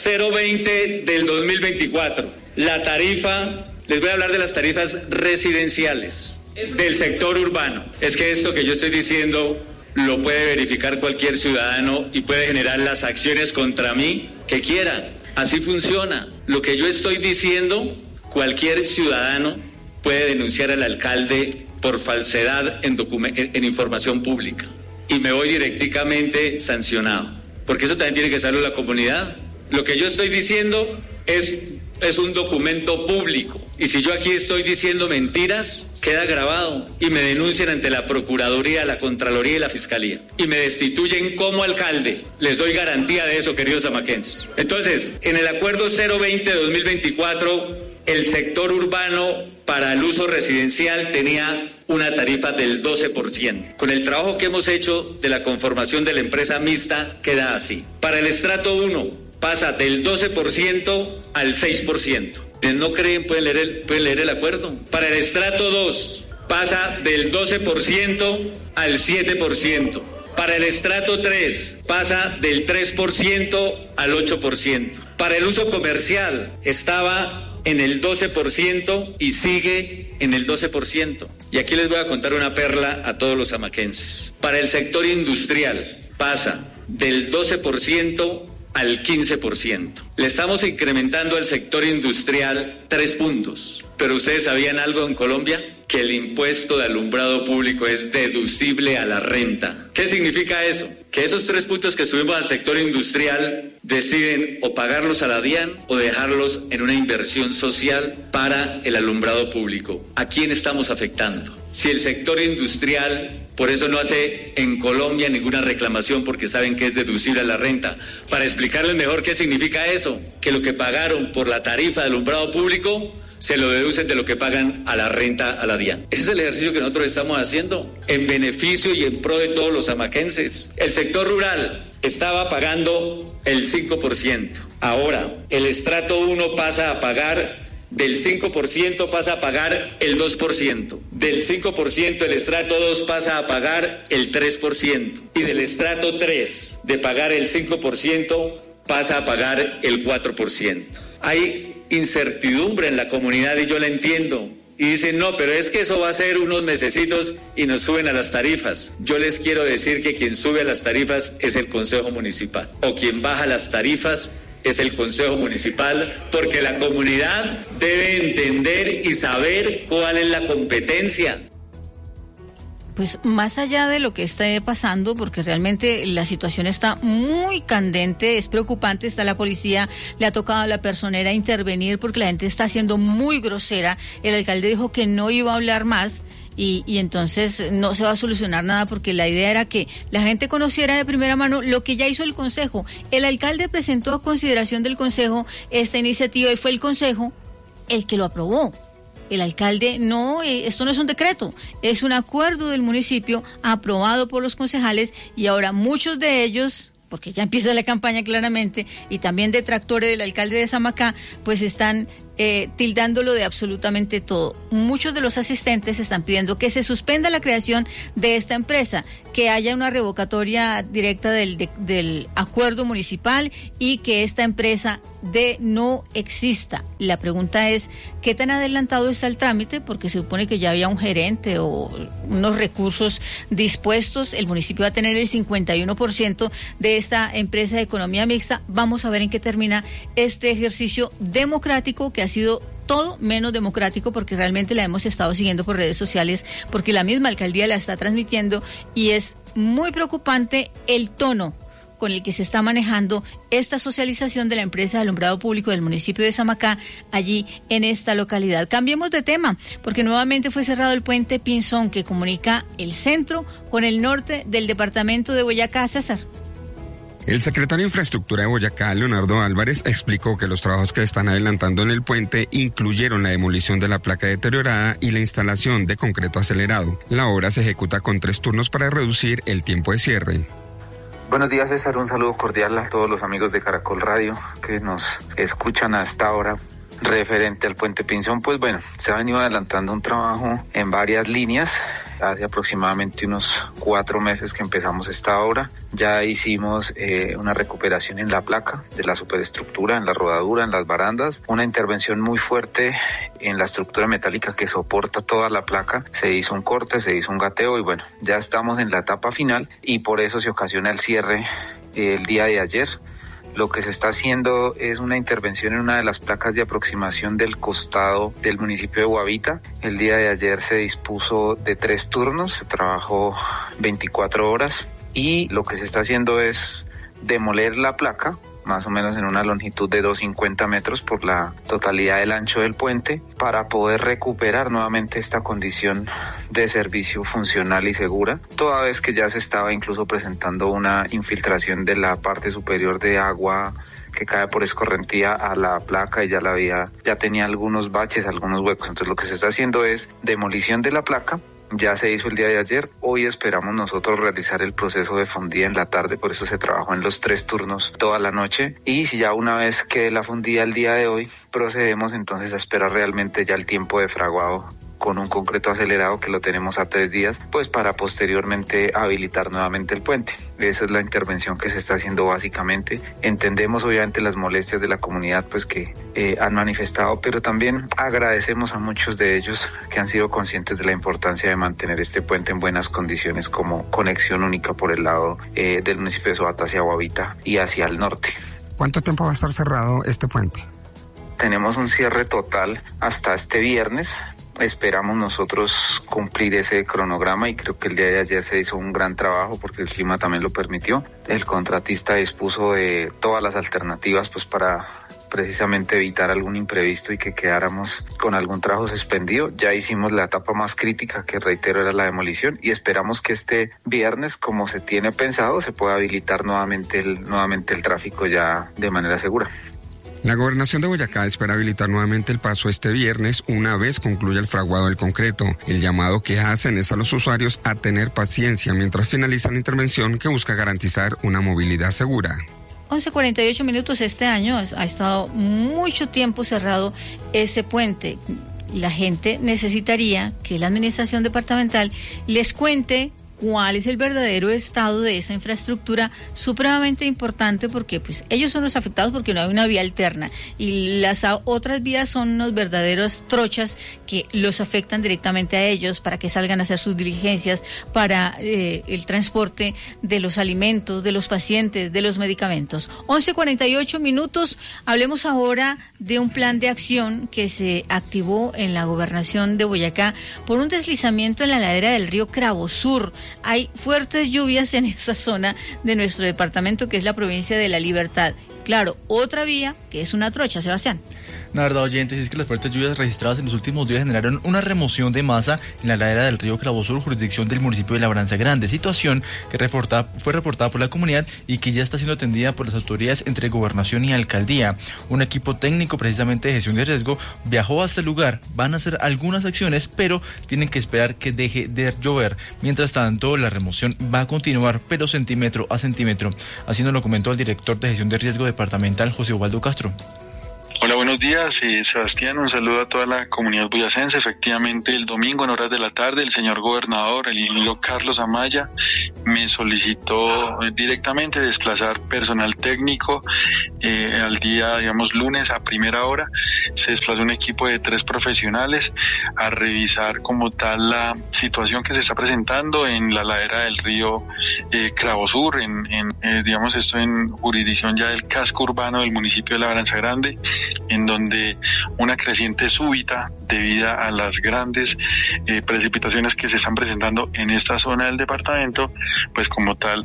020 del 2024, la tarifa, les voy a hablar de las tarifas residenciales del sector urbano. Es que esto que yo estoy diciendo lo puede verificar cualquier ciudadano y puede generar las acciones contra mí que quiera. Así funciona. Lo que yo estoy diciendo, cualquier ciudadano puede denunciar al alcalde por falsedad en información pública. Y me voy directamente sancionado. Porque eso también tiene que saberlo la comunidad. Lo que yo estoy diciendo es un documento público. Y si yo aquí estoy diciendo mentiras, queda grabado y me denuncian ante la Procuraduría, la Contraloría y la Fiscalía. Y me destituyen como alcalde. Les doy garantía de eso, queridos samaquenses. Entonces, en el acuerdo 020 de 2024, el sector urbano para el uso residencial tenía una tarifa del 12%. Con el trabajo que hemos hecho de la conformación de la empresa mixta, queda así. Para el estrato 1, pasa del 12% al 6%. ¿No creen? Pueden leer el acuerdo. Para el estrato 2, pasa del 12% al 7%. Para el estrato 3, pasa del 3% al 8%. Para el uso comercial, estaba en el 12% y sigue en el 12%. Y aquí les voy a contar una perla a todos los samaquenses. Para el sector industrial, pasa del 12% al 15%. Le estamos incrementando al sector industrial 3 puntos. Pero ¿ustedes sabían algo en Colombia? Que el impuesto de alumbrado público es deducible a la renta. ¿Qué significa eso? Que esos 3 puntos que subimos al sector industrial deciden o pagarlos a la DIAN o dejarlos en una inversión social para el alumbrado público. ¿A quién estamos afectando? Si el sector industrial, por eso no hace en Colombia ninguna reclamación, porque saben que es deducible a la renta. Para explicarles mejor qué significa eso, que lo que pagaron por la tarifa de alumbrado público se lo deducen de lo que pagan a la renta a la DIAN. Ese es el ejercicio que nosotros estamos haciendo en beneficio y en pro de todos los samaquenses. El sector rural estaba pagando el 5%. Ahora, el estrato 1 pasa a pagar del 5%, pasa a pagar el 2%. Del 5%, el estrato 2 pasa a pagar el 3%. Y del estrato 3, de pagar el 5%, pasa a pagar el 4%. Hay incertidumbre en la comunidad y yo la entiendo. Y dicen, no, pero es que eso va a ser unos mesecitos y nos suben a las tarifas. Yo les quiero decir que quien sube a las tarifas es el Consejo Municipal. O quien baja las tarifas es el Consejo Municipal, porque la comunidad debe entender y saber cuál es la competencia. Pues más allá de lo que esté pasando, porque realmente la situación está muy candente, es preocupante, está la policía, le ha tocado a la personera intervenir porque la gente está siendo muy grosera. El alcalde dijo que no iba a hablar más y entonces no se va a solucionar nada, porque la idea era que la gente conociera de primera mano lo que ya hizo el Consejo. El alcalde presentó a consideración del Consejo esta iniciativa y fue el Consejo el que lo aprobó. El alcalde esto no es un decreto, es un acuerdo del municipio aprobado por los concejales y ahora muchos de ellos porque ya empieza la campaña claramente, y también detractores del alcalde de Samacá, pues están tildándolo de absolutamente todo. Muchos de los asistentes están pidiendo que se suspenda la creación de esta empresa, que haya una revocatoria directa del acuerdo municipal y que esta empresa no exista. La pregunta es, ¿qué tan adelantado está el trámite? Porque se supone que ya había un gerente o unos recursos dispuestos. El municipio va a tener el 51% de esta empresa de economía mixta. Vamos a ver en qué termina este ejercicio democrático, que ha sido todo menos democrático, porque realmente la hemos estado siguiendo por redes sociales, porque la misma alcaldía la está transmitiendo, y es muy preocupante el tono con el que se está manejando esta socialización de la empresa de alumbrado público del municipio de Samacá, allí en esta localidad. Cambiemos de tema, porque nuevamente fue cerrado el puente Pinzón, que comunica el centro con el norte del departamento de Boyacá. César. El secretario de Infraestructura de Boyacá, Leonardo Álvarez, explicó que los trabajos que están adelantando en el puente incluyeron la demolición de la placa deteriorada y la instalación de concreto acelerado. La obra se ejecuta con 3 turnos para reducir el tiempo de cierre. Buenos días, César. Un saludo cordial a todos los amigos de Caracol Radio que nos escuchan a esta hora. Referente al puente Pinzón, pues bueno, se ha venido adelantando un trabajo en varias líneas. Hace aproximadamente unos 4 meses que empezamos esta obra. Ya hicimos una recuperación en la placa de la superestructura, en la rodadura, en las barandas. Una intervención muy fuerte en la estructura metálica que soporta toda la placa. Se hizo un corte, se hizo un gateo y bueno, ya estamos en la etapa final y por eso se ocasiona el cierre el día de ayer. Lo que se está haciendo es una intervención en una de las placas de aproximación del costado del municipio de Guavita. El día de ayer se dispuso de 3 turnos, se trabajó 24 horas y lo que se está haciendo es demoler la placa, más o menos en una longitud de 250 metros por la totalidad del ancho del puente, para poder recuperar nuevamente esta condición de servicio funcional y segura, toda vez que ya se estaba incluso presentando una infiltración de la parte superior de agua que cae por escorrentía a la placa y ya tenía algunos baches, algunos huecos. Entonces lo que se está haciendo es demolición de la placa. Ya se hizo el día de ayer, hoy esperamos nosotros realizar el proceso de fundida en la tarde, por eso se trabajó en los 3 turnos toda la noche, y si ya una vez quede la fundida el día de hoy, procedemos entonces a esperar realmente ya el tiempo de fraguado con un concreto acelerado que lo tenemos a 3 días, pues para posteriormente habilitar nuevamente el puente. Esa es la intervención que se está haciendo básicamente. Entendemos obviamente las molestias de la comunidad pues que han manifestado, pero también agradecemos a muchos de ellos que han sido conscientes de la importancia de mantener este puente en buenas condiciones como conexión única por el lado del municipio de Soata hacia Guavita y hacia el norte. ¿Cuánto tiempo va a estar cerrado este puente? Tenemos un cierre total hasta este viernes. Esperamos nosotros cumplir ese cronograma y creo que el día de ayer se hizo un gran trabajo porque el clima también lo permitió. El contratista dispuso de todas las alternativas pues para precisamente evitar algún imprevisto y que quedáramos con algún trabajo suspendido. Ya hicimos la etapa más crítica, que reitero era la demolición, y esperamos que este viernes, como se tiene pensado, se pueda habilitar nuevamente el tráfico ya de manera segura. La Gobernación de Boyacá espera habilitar nuevamente el paso este viernes una vez concluya el fraguado del concreto. El llamado que hacen es a los usuarios a tener paciencia mientras finaliza la intervención que busca garantizar una movilidad segura. 11:48 minutos. Este año ha estado mucho tiempo cerrado ese puente. La gente necesitaría que la administración departamental les cuente cuál es el verdadero estado de esa infraestructura supremamente importante, porque pues ellos son los afectados porque no hay una vía alterna y las otras vías son unos verdaderos trochas que los afectan directamente a ellos para que salgan a hacer sus diligencias, para el transporte de los alimentos, de los pacientes, de los medicamentos. 11:48 minutos. Hablemos ahora de un plan de acción que se activó en la gobernación de Boyacá por un deslizamiento en la ladera del río Cravosur. Hay fuertes lluvias en esa zona de nuestro departamento, que es la provincia de La Libertad. claro, otra vía que es una trocha, Sebastián. La verdad, oyentes, es que las fuertes lluvias registradas en los últimos días generaron una remoción de masa en la ladera del río Cravosur, jurisdicción del municipio de Labranza Grande, situación que fue reportada por la comunidad y que ya está siendo atendida por las autoridades entre gobernación y alcaldía. Un equipo técnico precisamente de gestión de riesgo viajó hasta el lugar, van a hacer algunas acciones, pero tienen que esperar que deje de llover. Mientras tanto, la remoción va a continuar, pero centímetro a centímetro. Así nos lo comentó el director de gestión de riesgo departamental, José Ubaldo Castro. Hola, buenos días, Sebastián, un saludo a toda la comunidad boyacense. Efectivamente, el domingo en horas de la tarde, el señor gobernador, el ingeniero Carlos Amaya, me solicitó directamente desplazar personal técnico al día, digamos, lunes a primera hora. Se desplazó un equipo de 3 profesionales a revisar como tal la situación que se está presentando en la ladera del río Cravosur, digamos, esto en jurisdicción ya del casco urbano del municipio de Labranza Grande, en donde una creciente súbita debido a las grandes precipitaciones que se están presentando en esta zona del departamento, pues como tal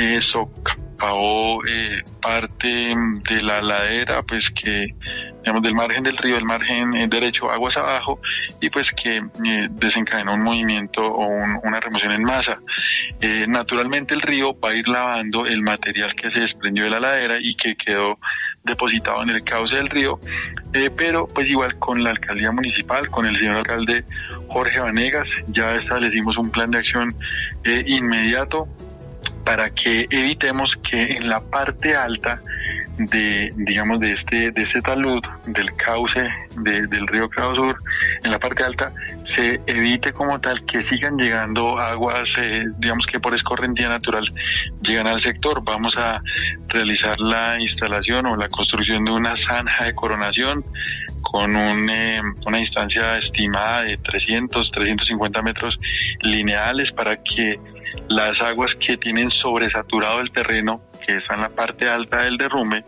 socavó parte de la ladera, pues que digamos del margen del río, el margen derecho aguas abajo, y pues que desencadenó un movimiento o una remoción en masa. Naturalmente el río va a ir lavando el material que se desprendió de la ladera y que quedó depositado en el cauce del río, pero pues igual con la alcaldía municipal, con el señor alcalde Jorge Vanegas, ya establecimos un plan de acción inmediato para que evitemos que en la parte alta de este talud, del cauce del río Cravosur, en la parte alta se evite como tal que sigan llegando aguas, digamos que por escorrentía natural llegan al sector. Vamos a realizar la instalación o la construcción de una zanja de coronación con una distancia estimada de 350 metros lineales para que las aguas que tienen sobresaturado el terreno, que está en la parte alta del derrumbe,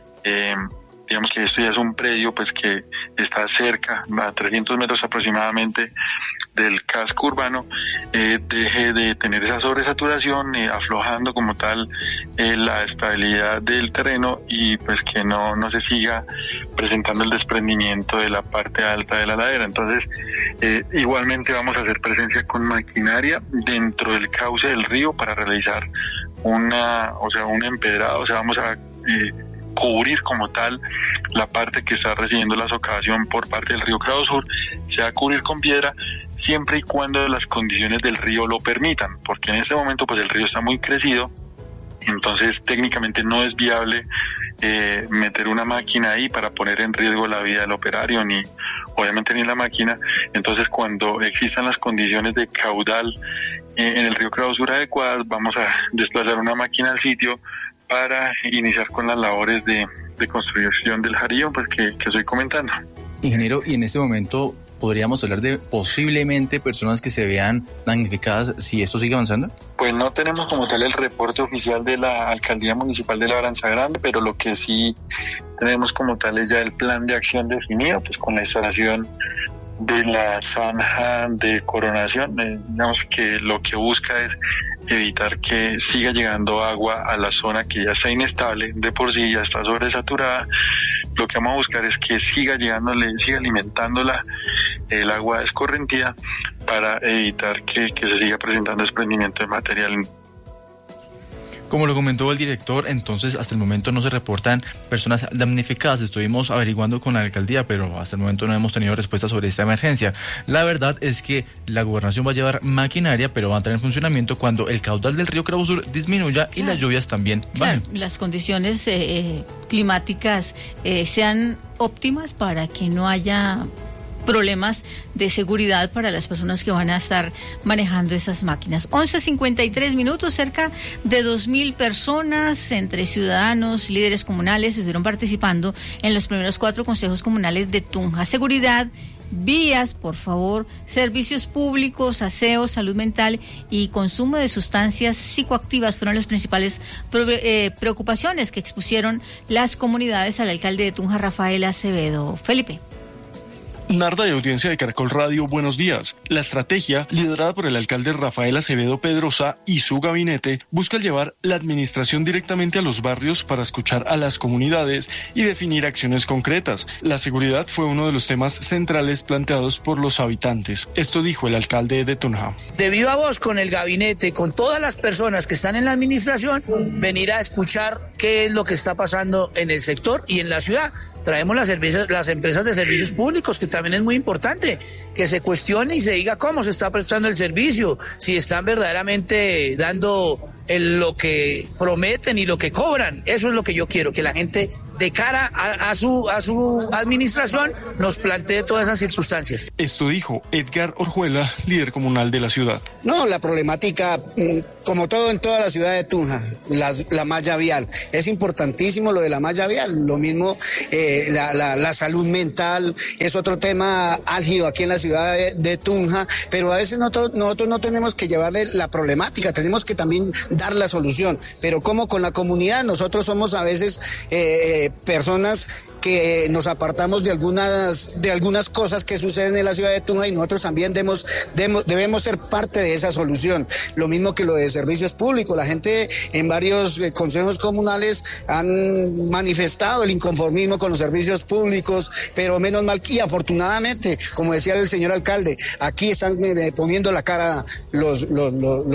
digamos que esto ya es un predio pues que está cerca, a 300 metros aproximadamente del casco urbano, deje de tener esa sobresaturación, aflojando como tal la estabilidad del terreno y pues que no se siga presentando el desprendimiento de la parte alta de la ladera. Entonces, igualmente vamos a hacer presencia con maquinaria dentro del cauce del río para realizar un empedrado, o sea, vamos a cubrir como tal la parte que está recibiendo la socavación por parte del río Cravosur, se va a cubrir con piedra siempre y cuando las condiciones del río lo permitan, porque en este momento pues el río está muy crecido, entonces técnicamente no es viable meter una máquina ahí para poner en riesgo la vida del operario, ni obviamente ni la máquina. Entonces cuando existan las condiciones de caudal en el río Cravosur adecuadas, vamos a desplazar una máquina al sitio para iniciar con las labores de construcción del jarillo, pues que estoy comentando. Ingeniero, y en este momento podríamos hablar de posiblemente personas que se vean damnificadas si esto sigue avanzando. Pues no tenemos como tal el reporte oficial de la alcaldía municipal de Labranza Grande, pero lo que sí tenemos como tal es ya el plan de acción definido, pues con la instalación de la zanja de coronación, digamos que lo que busca es evitar que siga llegando agua a la zona que ya está inestable, de por sí ya está sobresaturada. Lo que vamos a buscar es que siga alimentándola el agua escorrentía para evitar que se siga presentando desprendimiento de material. Como lo comentó el director, entonces hasta el momento no se reportan personas damnificadas. Estuvimos averiguando con la alcaldía, pero hasta el momento no hemos tenido respuesta sobre esta emergencia. La verdad es que la gobernación va a llevar maquinaria, pero va a entrar en funcionamiento cuando el caudal del río Cravosur disminuya y las lluvias también bajen. Las condiciones climáticas sean óptimas para que no haya problemas de seguridad para las personas que van a estar manejando esas máquinas. 11:53, cerca de 2,000 personas entre ciudadanos, líderes comunales estuvieron participando en los primeros 4 consejos comunales de Tunja. Seguridad, vías, por favor, servicios públicos, aseo, salud mental y consumo de sustancias psicoactivas fueron las principales preocupaciones que expusieron las comunidades al alcalde de Tunja, Rafael Acevedo. Felipe. Narda de audiencia de Caracol Radio, buenos días. La estrategia, liderada por el alcalde Rafael Acevedo Pedrosa y su gabinete, busca llevar la administración directamente a los barrios para escuchar a las comunidades y definir acciones concretas. La seguridad fue uno de los temas centrales planteados por los habitantes. Esto dijo el alcalde de Tunja. De viva voz con el gabinete, con todas las personas que están en la administración, venir a escuchar qué es lo que está pasando en el sector y en la ciudad. Traemos las empresas de servicios públicos, que también es muy importante, que se cuestione y se diga cómo se está prestando el servicio, si están verdaderamente dando lo que prometen y lo que cobran. Eso es lo que yo quiero, que la gente de cara a su administración nos plantee todas esas circunstancias. Esto dijo Edgar Orjuela, líder comunal de la ciudad. No, la problemática, como todo en toda la ciudad de Tunja, la malla vial. Es importantísimo lo de la malla vial. Lo mismo la salud mental es otro tema álgido aquí en la ciudad de Tunja, pero a veces nosotros no tenemos que llevarle la problemática, tenemos que también dar la solución. Pero como con la comunidad, nosotros somos a veces personas que nos apartamos de algunas cosas que suceden en la ciudad de Tunja y nosotros también debemos ser parte de esa solución. Lo mismo que lo de servicios públicos. La gente en varios consejos comunales han manifestado el inconformismo con los servicios públicos, pero menos mal y afortunadamente, como decía el señor alcalde, aquí están poniendo la cara los